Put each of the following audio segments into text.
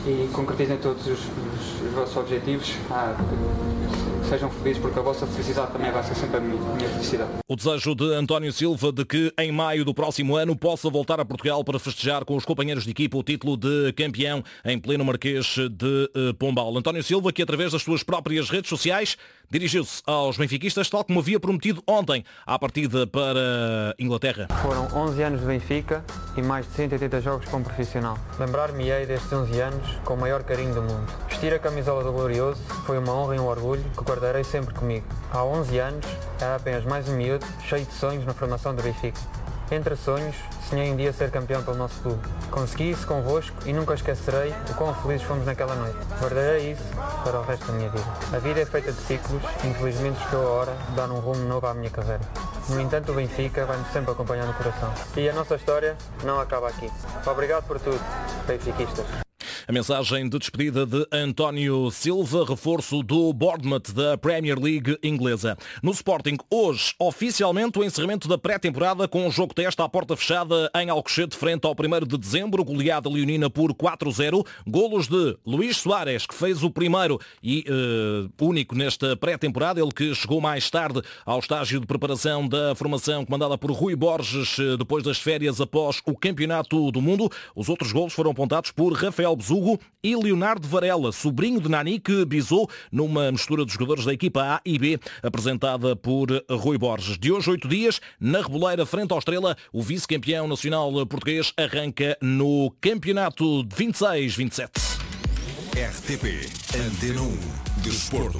e concretizem todos os vossos objetivos. Sejam felizes, porque a vossa felicidade também vai ser sempre a minha felicidade. O desejo de António Silva de que em maio do próximo ano possa voltar a Portugal para festejar com os companheiros de equipa o título de campeão em pleno Marquês de Pombal. António Silva, que através das suas próprias redes sociais dirigiu-se aos benfiquistas, tal como havia prometido ontem, à partida para Inglaterra. Foram 11 anos de Benfica e mais de 180 jogos como profissional. Lembrar-me-ei destes 11 anos com o maior carinho do mundo. Vestir a camisola do Glorioso foi uma honra e um orgulho que guardarei sempre comigo. Há 11 anos era apenas mais um miúdo, cheio de sonhos na formação do Benfica. Entre sonhos, sonhei um dia ser campeão pelo nosso clube. Consegui isso convosco e nunca esquecerei o quão felizes fomos naquela noite. Guardarei isso para o resto da minha vida. A vida é feita de ciclos e infelizmente chegou a hora de dar um rumo novo à minha carreira. No entanto, o Benfica vai-nos sempre acompanhar no coração. E a nossa história não acaba aqui. Obrigado por tudo, benfiquistas. A mensagem de despedida de António Silva, reforço do Bournemouth da Premier League inglesa. No Sporting, hoje, oficialmente o encerramento da pré-temporada com um jogo-teste à porta fechada em Alcochete frente ao 1º de dezembro, goleada leonina por 4-0. Golos de Luís Soares, que fez o primeiro e único nesta pré-temporada, ele que chegou mais tarde ao estágio de preparação da formação comandada por Rui Borges depois das férias após o Campeonato do Mundo. Os outros golos foram apontados por Rafael Besugo e Leonardo Varela, sobrinho de Nani, que bisou numa mistura dos jogadores da equipa A e B, apresentada por Rui Borges. De hoje, 8 dias, na Reboleira, frente ao Estrela, o vice-campeão nacional português arranca no Campeonato de 26-27. RTP Antena 1 Desporto.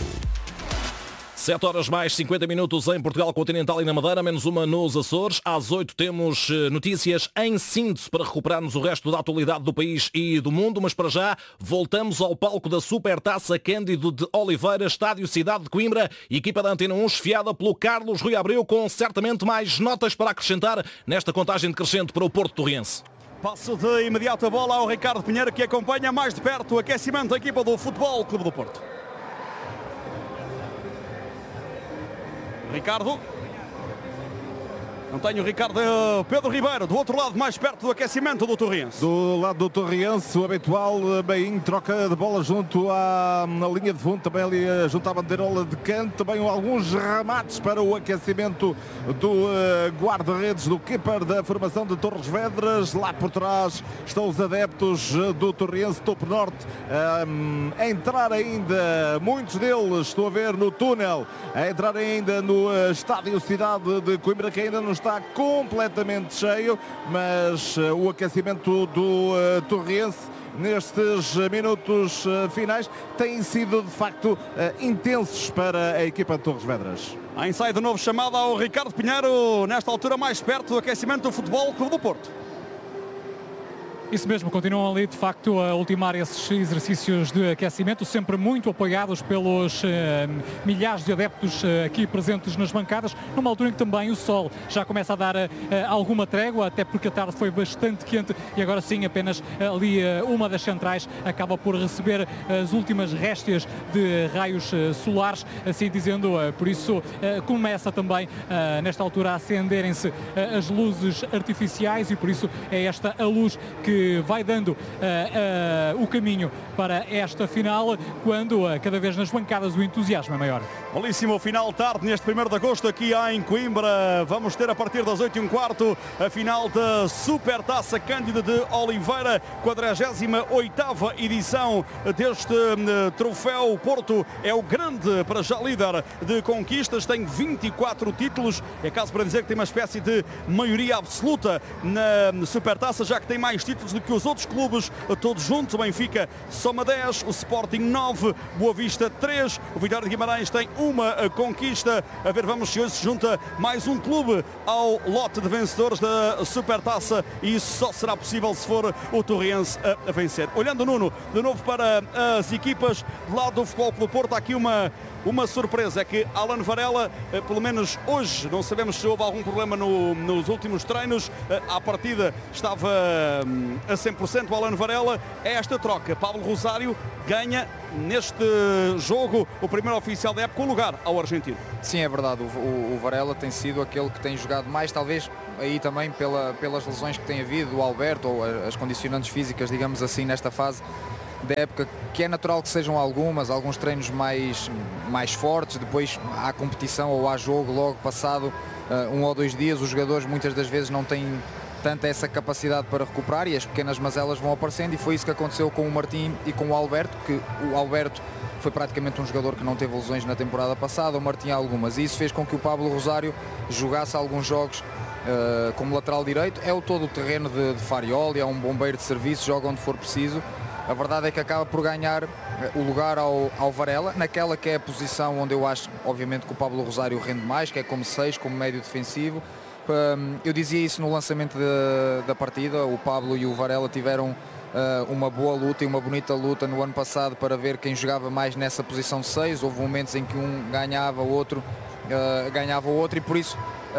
7 horas mais 50 minutos em Portugal Continental e na Madeira, menos uma nos Açores. Às 8 temos notícias em síntese para recuperarmos o resto da atualidade do país e do mundo, mas para já voltamos ao palco da Supertaça Cândido de Oliveira, Estádio Cidade de Coimbra, equipa da Antena 1 esfiada pelo Carlos Rui Abreu, com certamente mais notas para acrescentar nesta contagem decrescente para o Porto Torriense. Passo de imediato a bola ao Ricardo Pinheiro, que acompanha mais de perto o aquecimento da equipa do Futebol Clube do Porto. Ricardo. Não tenho o Ricardo, Pedro Ribeiro, do outro lado, mais perto do aquecimento do Torriense. Do lado do Torriense, o habitual Bainho, troca de bola junto na linha de fundo, também ali junto à bandeirola de canto, também alguns remates para o aquecimento do guarda-redes, do keeper da formação de Torres Vedras. Lá por trás estão os adeptos do Torriense, topo norte, a entrar ainda, muitos deles, estou a ver no túnel, a entrar ainda no Estádio Cidade de Coimbra, que ainda não está completamente cheio, mas o aquecimento do Torriense nestes minutos finais têm sido de facto intensos para a equipa de Torres Vedras. A ensaio de novo chamada ao Ricardo Pinheiro, nesta altura mais perto do aquecimento do Futebol Clube do Porto. Isso mesmo, continuam ali de facto a ultimar esses exercícios de aquecimento, sempre muito apoiados pelos milhares de adeptos aqui presentes nas bancadas, numa altura em que também o sol já começa a dar alguma trégua, até porque a tarde foi bastante quente e agora sim apenas ali uma das centrais acaba por receber as últimas réstias de raios solares, assim dizendo, por isso começa também nesta altura a acenderem-se as luzes artificiais e por isso é esta a luz que vai dando o caminho para esta final, quando cada vez nas bancadas o entusiasmo é maior. Belíssimo final tarde neste 1º de agosto aqui em Coimbra. Vamos ter a partir das 8h15 a final da Supertaça Cândido de Oliveira, 48ª edição deste troféu. O Porto é o grande, para já líder de conquistas, tem 24 títulos. É caso para dizer que tem uma espécie de maioria absoluta na Supertaça, já que tem mais títulos do que os outros clubes todos juntos. O Benfica soma 10, o Sporting 9, Boa Vista 3, o Vitória de Guimarães tem uma conquista. A ver, vamos se hoje se junta mais um clube ao lote de vencedores da Supertaça, e isso só será possível se for o Torriense a vencer. Olhando, Nuno, de novo para as equipas do lado do Futebol Clube do Porto, há aqui uma surpresa, é que Alan Varela, pelo menos hoje, não sabemos se houve algum problema nos últimos treinos, à partida estava a 100% o Alan Varela. É esta troca, Pablo Rosário ganha neste jogo o primeiro oficial da época, o lugar ao argentino. Sim, é verdade, o Varela tem sido aquele que tem jogado mais, talvez aí também pelas lesões que tem havido, o Alberto, ou as condicionantes físicas, digamos assim, nesta fase. da época, que é natural que sejam alguns treinos mais fortes, depois há competição ou há jogo logo passado 1 ou 2 dias, os jogadores muitas das vezes não têm tanta essa capacidade para recuperar e as pequenas mazelas vão aparecendo, e foi isso que aconteceu com o Martim e com o Alberto, que o Alberto foi praticamente um jogador que não teve lesões na temporada passada, o Martim algumas, e isso fez com que o Pablo Rosário jogasse alguns jogos como lateral direito. É o todo o terreno de Farioli, é um bombeiro de serviço, joga onde for preciso. A verdade é que acaba por ganhar o lugar ao Varela, naquela que é a posição onde eu acho, obviamente, que o Pablo Rosário rende mais, que é como 6, como médio defensivo. Eu dizia isso no lançamento da partida, o Pablo e o Varela tiveram uma boa luta e uma bonita luta no ano passado para ver quem jogava mais nessa posição de 6. Houve momentos em que um ganhava o outro, e por isso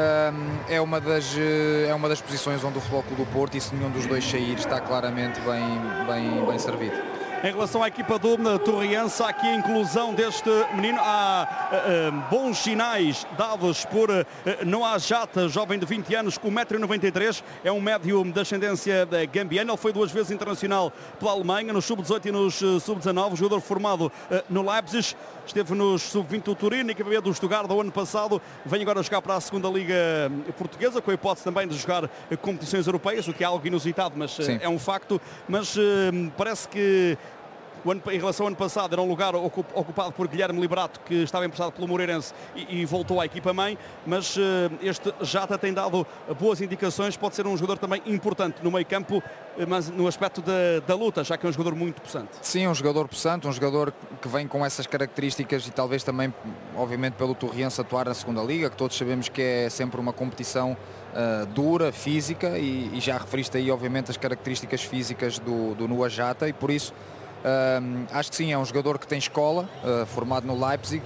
é uma das posições onde o Futebol Clube do Porto, e se nenhum dos dois sair, está claramente bem servido. Em relação à equipa do Torriense, há aqui a inclusão deste menino. Há bons sinais dados por Noah Jata, jovem de 20 anos, com 1,93 m. É um médio de ascendência gambiana. Ele foi 2 vezes internacional pela Alemanha, nos sub-18 e nos sub-19. Jogador formado no Leipzig. Esteve nos sub-20 do Turino, equipa B do Stuttgart do ano passado. Vem agora jogar para a segunda Liga Portuguesa, com a hipótese também de jogar competições europeias, o que é algo inusitado, mas é um facto. Mas parece que em relação ao ano passado era um lugar ocupado por Guilherme Liberato, que estava emprestado pelo Moreirense e voltou à equipa-mãe, mas este Jata tem dado boas indicações, pode ser um jogador também importante no meio campo, mas no aspecto da luta, já que é um jogador muito possante. Sim, um jogador possante, um jogador que vem com essas características e talvez também, obviamente, pelo Torriense atuar na segunda Liga, que todos sabemos que é sempre uma competição dura, física, e já referiste aí, obviamente, as características físicas do Noah Jata, e por isso acho que sim, é um jogador que tem escola, formado no Leipzig,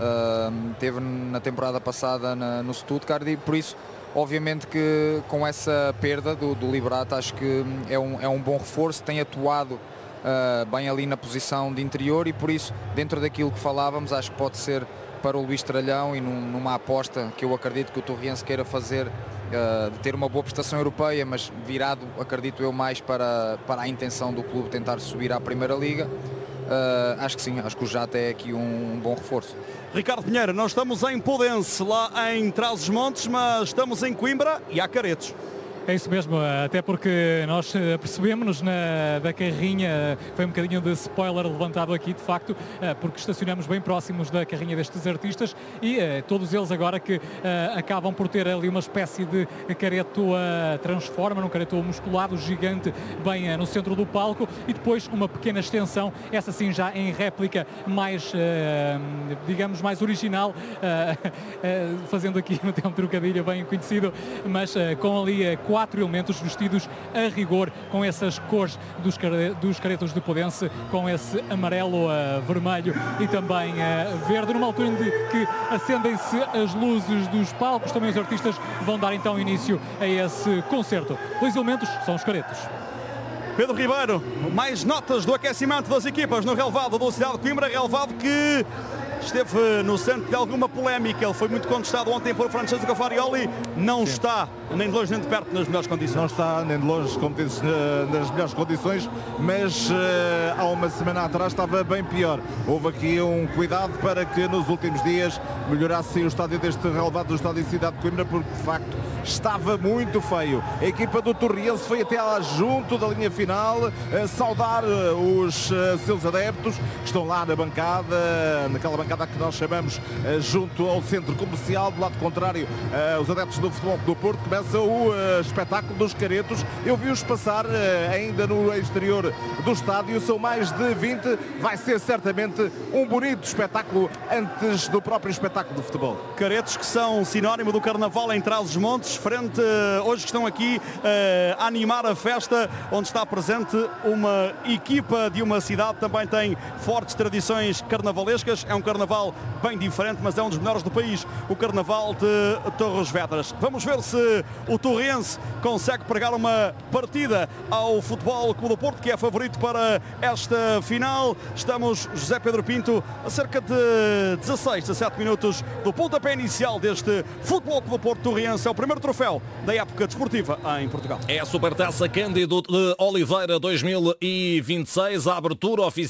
teve na temporada passada no Stuttgart, e por isso, obviamente, que com essa perda do Liberato, acho que é um bom reforço. Tem atuado bem ali na posição de interior, e por isso, dentro daquilo que falávamos, acho que pode ser para o Luís Tralhão, e numa aposta que eu acredito que o Torriense queira fazer, de ter uma boa prestação europeia, mas virado, acredito eu, mais para a intenção do clube tentar subir à Primeira Liga. Acho que sim, acho que o Jata é aqui um bom reforço. Ricardo Pinheiro, nós estamos em Podense, lá em Trás-os-Montes, mas estamos em Coimbra e há Caretos. É isso mesmo, até porque nós percebemos-nos da carrinha, foi um bocadinho de spoiler levantado aqui, de facto, porque estacionamos bem próximos da carrinha destes artistas, e todos eles agora que acabam por ter ali uma espécie de careto transforma, num careto musculado gigante bem no centro do palco, e depois uma pequena extensão, essa sim já em réplica mais, digamos, mais original, fazendo aqui um trocadilho bem conhecido, mas com ali 4 elementos vestidos a rigor com essas cores dos caretos de Podense, com esse amarelo, vermelho e também verde, numa altura em que acendem-se as luzes dos palcos. Também os artistas vão dar então início a esse concerto. 2 elementos são os caretos. Pedro Ribeiro, mais notas do aquecimento das equipas no relevado da cidade de Coimbra, relevado que esteve no centro de alguma polémica. Ele foi muito contestado ontem por Francesco Farioli. Não está nem de longe nem de perto nas melhores condições. Não está nem de longe, como dizes, nas melhores condições, mas há uma semana atrás estava bem pior. Houve aqui um cuidado para que nos últimos dias melhorasse o estádio deste relevado do estádio de Cidade de Coimbra, porque de facto estava muito feio. A equipa do Torriense foi até lá junto da linha final saudar os seus adeptos que estão lá na bancada, naquela bancada que nós chamamos junto ao centro comercial. Do lado contrário, os adeptos do Futebol do Porto. Começa o espetáculo dos caretos. Eu vi-os passar ainda no exterior do estádio, são mais de 20. Vai ser certamente um bonito espetáculo antes do próprio espetáculo de futebol. Caretos que são sinónimo do Carnaval em Trás-os-Montes, frente hoje que estão aqui a animar a festa, onde está presente uma equipa de uma cidade que também tem fortes tradições carnavalescas. É um carnaval bem diferente, mas é um dos melhores do país, o Carnaval de Torres Vedras. Vamos ver se O Torrense consegue pregar uma partida ao Futebol Clube do Porto, que é favorito para esta final. Estamos, José Pedro Pinto, a cerca de 16, 17 minutos do pontapé inicial deste Futebol Clube do Porto. Torrense é o primeiro troféu da época desportiva em Portugal. É a Supertaça Cândido de Oliveira 2026, a abertura oficial